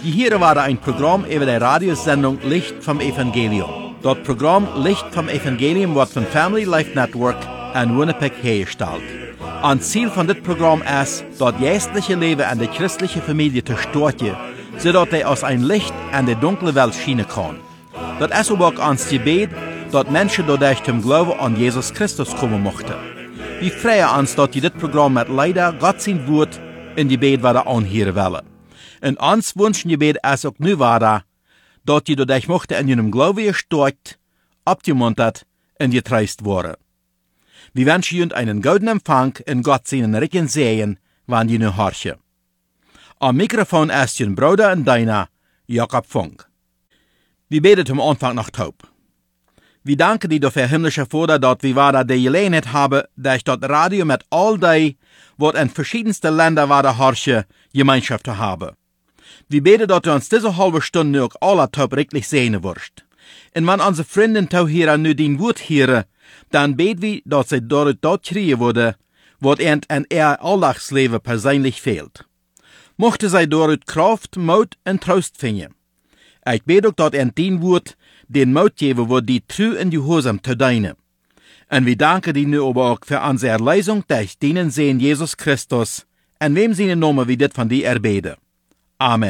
Hier war ein Programm über die Radiosendung Licht vom Evangelium. Das Programm Licht vom Evangelium wird von Family Life Network in Winnipeg hergestellt. Ein Ziel von dit Programm ist, das geistliche Leben in der christlichen Familie zu stärken, sodass er aus ein Licht in die dunkle Welt schienen kann. Das ist auch ans Gebet, dass Menschen dadurch zum Glauben an Jesus Christus kommen möchten. Wir freuen uns, dass dit Programm mit leider Gott sein Wort in die Gebet wieder anhören wollen. Und uns wünschen Gebet ist auch nu weiter, dass die dadurch möchten in ihrem Glauben gestärkt, abgemuntert und getröstet worden. Wir wünschen Ihnen einen guten Empfang in Gott seinen reichen Segen, wann Sie nu horchen. Am Mikrofon ist Ihr Bruder und Deiner, Jakob Funk. Wir beten zum Anfang noch taub. Wir danken dir dafür, himmlischer Vater, dass wir weiter die Gelegenheit haben, durch das Radio mit all die, was in verschiedensten Ländern weiter horchen, Gemeinschaft zu haben. Wir beten, dass du uns diese halbe Stunde auch alle taub richtig sehen wirst. Und wenn unsere Freunde hier nu dein Wort hören, dann beten wir, dass sie dort kriegen würde, was ihnen in ihr Alltagsleben persönlich fehlt. Mochte sie dort Kraft, Mut und Trost finden. Ich bete auch, dass dein Wort den Mut geben wird, die treu und gehorsam zu dienen. Und wir danken dir nu aber auch für unsere Erlösung durch deinen Sehen Jesus Christus, in wem seine Namen wir dit von dir erbeten. Amen.